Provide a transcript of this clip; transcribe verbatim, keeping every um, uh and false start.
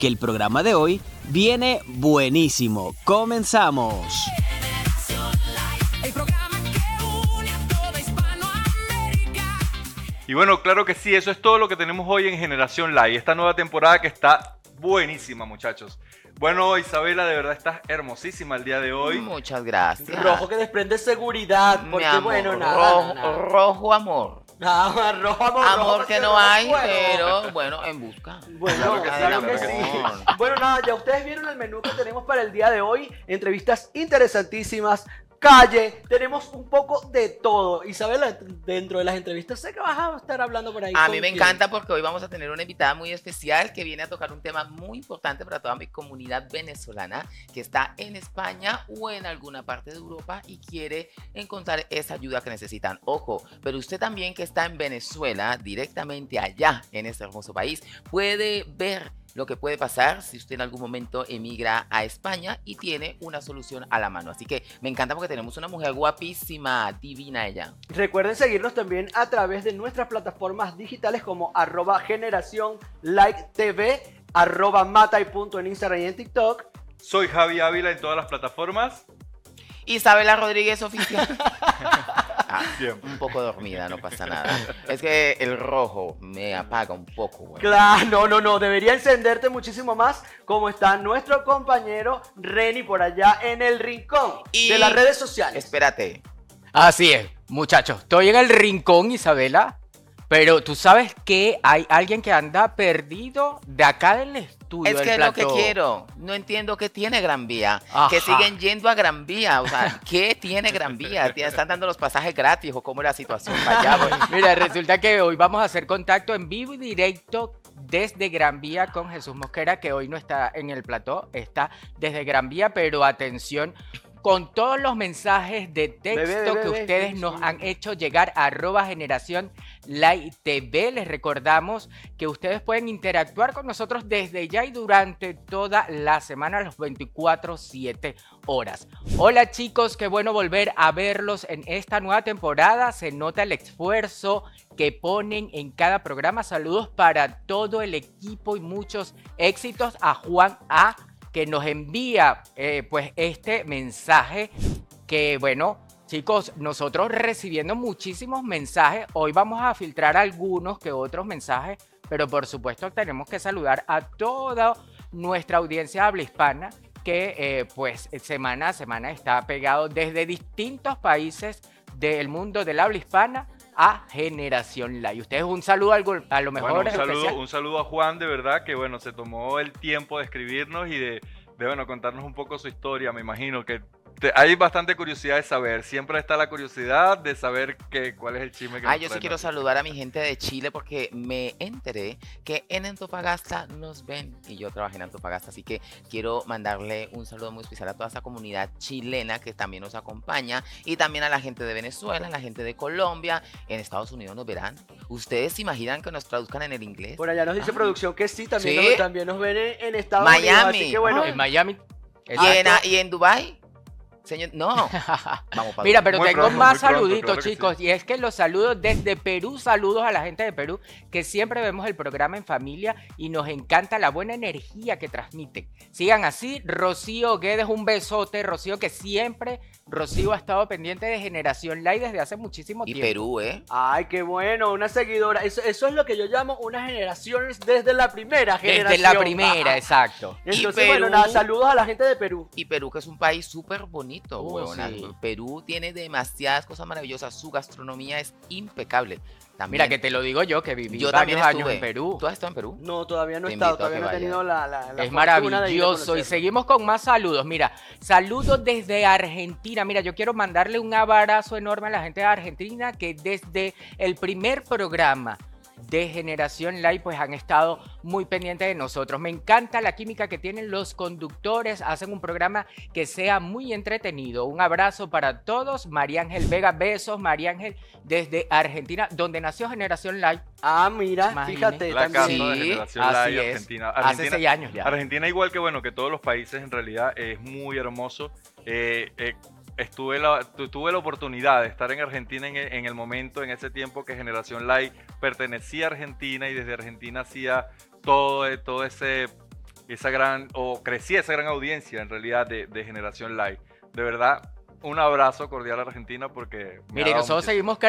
que el programa de hoy viene buenísimo. ¡Comenzamos! Y bueno, claro que sí, eso es todo lo que tenemos hoy en Generación Live, esta nueva temporada que está buenísima, muchachos. Bueno, Isabela, de verdad estás hermosísima el día de hoy. Muchas gracias. Rojo que desprende seguridad, porque Mi amor, bueno, nada, rojo, nada, nada. rojo amor. Nada, rojo amor, Amor rojo, que sí, no rojo hay, fuego. pero bueno, en busca. Bueno, Claro que sí, claro del que amor. sí. Bueno, nada, ya ustedes vieron el menú que tenemos para el día de hoy. Entrevistas interesantísimas, calle, tenemos un poco de todo. Isabela, dentro de las entrevistas sé que vas a estar hablando por ahí. A con mí me quién. encanta porque hoy vamos a tener una invitada muy especial que viene a tocar un tema muy importante para toda mi comunidad venezolana que está en España o en alguna parte de Europa y quiere encontrar esa ayuda que necesitan. Ojo, pero usted también que está en Venezuela, directamente allá en este hermoso país, puede ver lo que puede pasar si usted en algún momento emigra a España y tiene una solución a la mano. Así que me encanta porque tenemos una mujer guapísima, divina ella. Recuerden seguirnos también a través de nuestras plataformas digitales como arroba generación like T V, arroba mata y punto en Instagram y en TikTok. Soy Javi Ávila en todas las plataformas. Isabela Rodríguez oficial. Ah, Siempre. un poco dormida, no pasa nada. Es que el rojo me apaga un poco, güey. Claro, no, no, no, debería encenderte muchísimo más como está nuestro compañero Reni por allá en el rincón Y- de las redes sociales. Espérate. Así es, muchachos. Estoy en el rincón, Isabela. Pero tú sabes que hay alguien que anda perdido de acá del estudio. Es del que es lo que plató. quiero. No entiendo qué tiene Gran Vía. Ajá. Que siguen yendo a Gran Vía. O sea, ¿qué tiene Gran Vía? ¿Están dando los pasajes gratis o cómo es la situación para allá, güey? Mira, resulta que hoy vamos a hacer contacto en vivo y directo desde Gran Vía con Jesús Mosquera, que hoy no está en el plató, está desde Gran Vía, pero atención con todos los mensajes de texto Bebé, bebé, que bebé, ustedes sí, nos sí. han hecho llegar a arroba generación Live T V. Les recordamos que ustedes pueden interactuar con nosotros desde ya y durante toda la semana, las veinticuatro siete horas. Hola chicos, qué bueno volver a verlos en esta nueva temporada. Se nota el esfuerzo que ponen en cada programa. Saludos para todo el equipo y muchos éxitos a Juan A, que nos envía eh, pues este mensaje que bueno, chicos, nosotros recibiendo muchísimos mensajes, hoy vamos a filtrar algunos que otros mensajes, pero por supuesto tenemos que saludar a toda nuestra audiencia habla hispana que eh, pues semana a semana está pegado desde distintos países del mundo del habla hispana a Generación Live. Ustedes un saludo algo, a lo mejor Bueno, un especial. saludo, un saludo a Juan, de verdad, que bueno, se tomó el tiempo de escribirnos y de, de bueno, contarnos un poco su historia. Me imagino que te- hay bastante curiosidad de saber. Siempre está la curiosidad de saber que, cuál es el chisme que Ah, nos yo sí trae quiero Nati. saludar a mi gente de Chile porque me enteré que en Antofagasta nos ven y yo trabajé en Antofagasta, así que quiero mandarle un saludo muy especial a toda esa comunidad chilena que también nos acompaña y también a la gente de Venezuela, a la gente de Colombia, en Estados Unidos nos verán. ¿Ustedes se imaginan que nos traduzcan en el inglés? Por allá nos dice Ah. producción que sí, también, ¿Sí? Nos, también nos ven en, en Estados Miami. Unidos, así que bueno, En Miami. ¿Y en, Exacto. ¿Y en Dubái? Señor, no. Vamos para Mira, pero Muy tengo pronto, más muy pronto, saluditos, claro que chicos. Y es que los saludos desde Perú, saludos a la gente de Perú, que siempre vemos el programa en familia y nos encanta la buena energía que transmiten. Sigan así. Rocío Guedes, un besote. Rocío, que siempre, Rocío ha estado pendiente de Generación Live desde hace muchísimo Y tiempo. Perú, ¿eh? ay, qué bueno, una seguidora. Eso, eso es lo que yo llamo una generación desde la primera generación. Desde la primera, exacto. Entonces, Y bueno, Perú. nada, saludos a la gente de Perú. Y Perú, que es un país súper bonito, Uh, huevona. sí. Perú tiene demasiadas cosas maravillosas. Su gastronomía es impecable. También, Mira, que te lo digo yo, que viví yo varios también años estuve. en Perú. ¿Tú has estado en Perú? No, todavía no he Te estado, invito a todavía que no he vayas. tenido la, la, la Es fortuna de ir a maravilloso y conocerlo. seguimos con más saludos. Mira, saludos desde Argentina. Mira, yo quiero mandarle un abrazo enorme a la gente de Argentina que desde el primer programa de Generación Live pues han estado muy pendientes de nosotros. Me encanta la química que tienen los conductores, hacen un programa que sea muy entretenido. Un abrazo para todos. María Ángel Vega, besos María Ángel desde Argentina, donde nació Generación Live. Ah, mira, Imagine. fíjate, La casa también. de Sí, Generación así Live es. Argentina. Hace Argentina, seis años ya. Argentina, igual que bueno, que todos los países en realidad es muy hermoso. Eh, eh, estuve la, tu- tuve la oportunidad de estar en Argentina en, e- en el momento, en ese tiempo que Generación Live pertenecía a Argentina y desde Argentina hacía todo, eh, todo ese esa gran, o crecía esa gran audiencia en realidad de, de Generación Live. De verdad, un abrazo cordial a Argentina porque... me ha Mire, dado nosotros muchísimo. seguimos